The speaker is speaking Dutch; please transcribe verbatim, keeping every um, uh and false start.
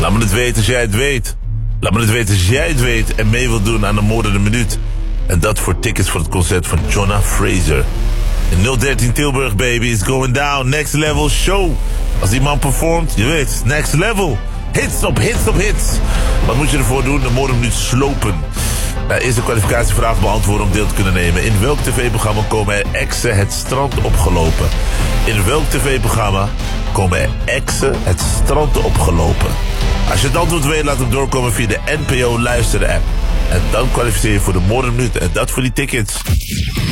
Laat me het weten als jij het weet. Laat me het weten als jij het weet en mee wilt doen aan de moordende minuut. En dat voor tickets voor het concert van Jonna Fraser. In nul dertien Tilburg, baby, is going down. Next level show. Als die man performt, je weet, next level. Hits op hits op hits. Wat moet je ervoor doen? De moordende minuut slopen. Nou, eerst de kwalificatievraag beantwoorden om deel te kunnen nemen. In welk tv-programma komen er exen het strand opgelopen? In welk tv-programma komen er exen het strand opgelopen? Als je het antwoord weet, laat hem doorkomen via de N P O Luisteren app. En dan kwalificeer je voor de moordende minuut. En dat voor die tickets.